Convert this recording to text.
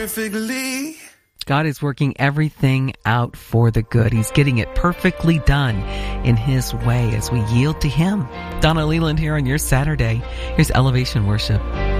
perfectly. God is working everything out for the good. He's getting it perfectly done in His way as we yield to Him. Donna Leland here on your Saturday. Here's Elevation Worship.